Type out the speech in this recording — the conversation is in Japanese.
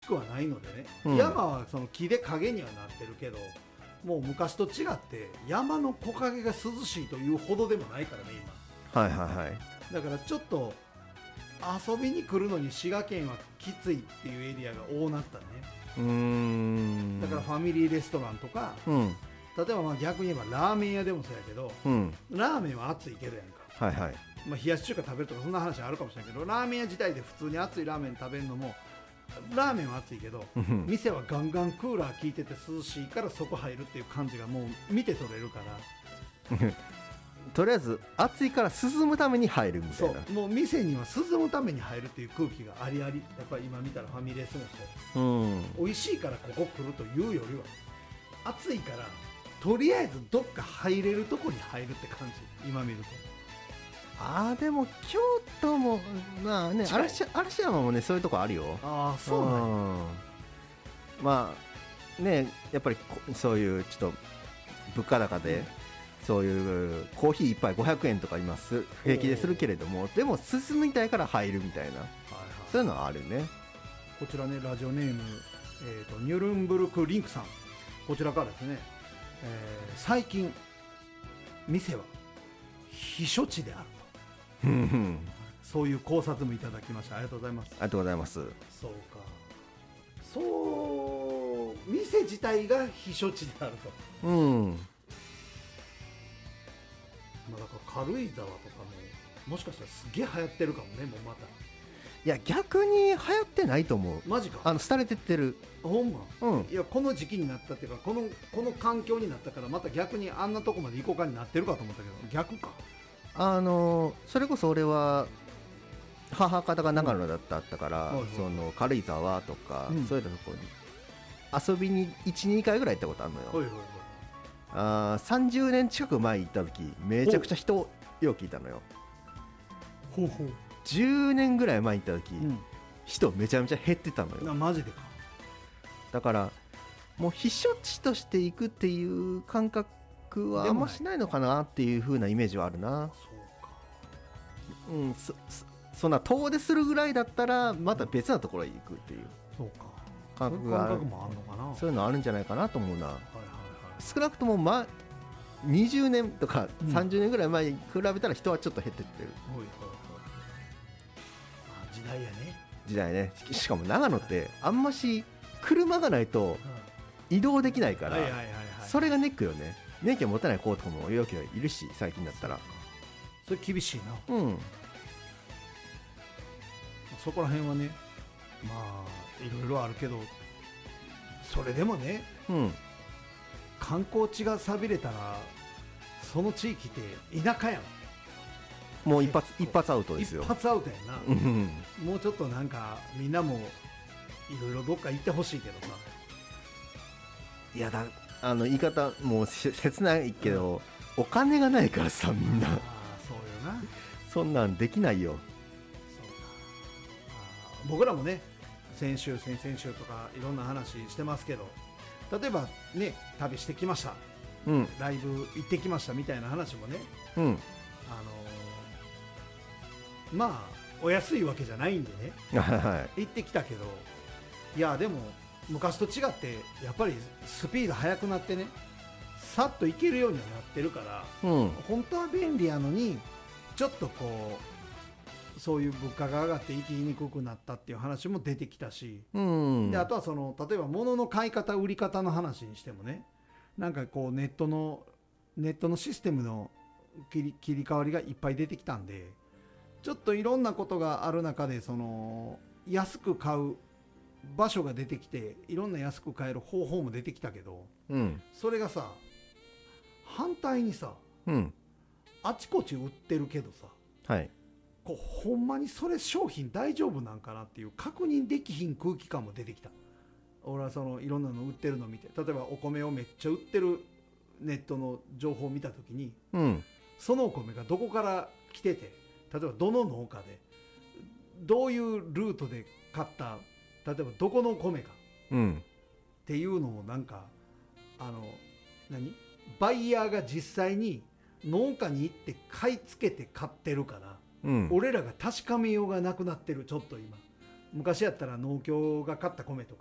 くはないのでね、 うん山はその木で影にはなってるけど、もう昔と違って山の木陰が涼しいというほどでもないからね今。 はいはいはい。 だからちょっと遊びに来るのに滋賀県はきついっていうエリアが多なったね。だからファミリーレストランとか、 うん例えばまあ逆に言えばラーメン屋でもそうやけど、 うんラーメンは熱いけどやんか、 はいはい。 まあ、冷やし中華食べるとかそんな話あるかもしれないけど、ラーメン屋自体で普通に熱いラーメン食べるのも、ラーメンは熱いけどうん店はガンガンクーラー効いてて涼しいからそこ入るっていう感じがもう見て取れるから、 とりあえず暑いから涼むために入るみたそいな。 うもう店には涼むために入るっていう空気がありあり。やっぱり今見たらファミレスもそう、 うん美味しいからここ来るというよりは暑いからとりあえずどっか入れるとこに入るって感じ今見ると。 でも京都もまあね、 近い嵐山もねそういうとこあるよ。 ああそうなんや。 うんまあねやっぱりそういうちょっと物価高で、そういうコーヒー一杯500円とか今平気でするけれども、でも進みたいから入るみたいな、 はいはい、 そういうのはあるね。 こちらねラジオネーム、ニュルンブルクリンクさん、こちらからですね、最近店は避暑地であると、そういう考察もいただきました。ありがとうございます。 ありがとうございます。 そうか、そう店自体が避暑地であると。 うんまあ、だから軽井沢とかももしかしたらすげえ流行ってるかもね。もうまたいや逆に流行ってないと思う。 マジか、 廃れてってる。 ほんま、 うんいやこの時期になったっていうかこの環境になったからまた逆にあんなとこまで行こうかになってるかと思ったけど逆か。 それこそ俺は母方が長野だったから、 うんその軽井沢とか、 うんそういうとこに遊びに 1,2 回ぐらい行ったことあるのよ。 ほいほいほい。 30年近く前行った時めちゃくちゃ人よくいたのよ。 ほうほう、 10年ぐらい前行った時、 うん、 人めちゃめちゃ減ってたのよ。 マジでか。 だからもう避暑地として行くっていう感覚はあんましないのかなっていう風なイメージはあるな。 そうか、 うんそんな遠出するぐらいだったらまた別なところへ行くっていうそうか、 感覚がある。 そういう感覚もあるのかな。 そういうのあるんじゃないかなと思うな。 はいはいはい、 少なくとも20年とかうん 30年ぐらい前に比べたら人はちょっと減ってってるほいほいほい、あ時代やね。 時代ね。しかも長野ってあんまし車がないと移動できないから、 はいはいはいはい、 それがネックよね。免許持てない子とかもよくいるし最近だったら。 それ厳しいな。 うんそこら辺はね、まあいろいろあるけど、それでもね、 うん観光地が寂れたらその地域って田舎やん。 もう一発アウトですよ。 一発アウトやな。 うんもうちょっとなんかみんなもいろいろどっか行ってほしいけどさ。 いや言い方もう切ないけど、お金がないからさみんなああそうよな。 そんなんできないよ。 そうか。僕らもね先週先々週とかいろんな話してますけど、例えばね旅してきました、 うんライブ行ってきましたみたいな話もね、 うんまあお安いわけじゃないんでねはい行ってきたけど、いやでも昔と違ってやっぱりスピード速くなってね、さっと行けるようにはなってるから、 うん本当は便利やのにちょっとこうそういう物価が上がって行きにくくなったっていう話も出てきたし、 うんであとはその例えば物の買い方売り方の話にしてもね、なんかこうネットのシステムの切り替わりがいっぱい出てきたんで、ちょっといろんなことがある中でその安く買う場所が出てきて、いろんな安く買える方法も出てきたけど、 うんそれがさ反対にさうんあちこち売ってるけどさ、 はいこうほんまにそれ商品大丈夫なんかなっていう確認できひん空気感も出てきた。俺はそのいろんなの売ってるのを見て、例えばお米をめっちゃ売ってるネットの情報を見たときに、 うんそのお米がどこから来てて、例えばどの農家でどういうルートで買った、例えばどこの米かうんっていうのをなんかバイヤーが実際に農家に行って買い付けて買ってるから、 うん俺らが確かめようがなくなってる。ちょっと今昔やったら農協が買った米とか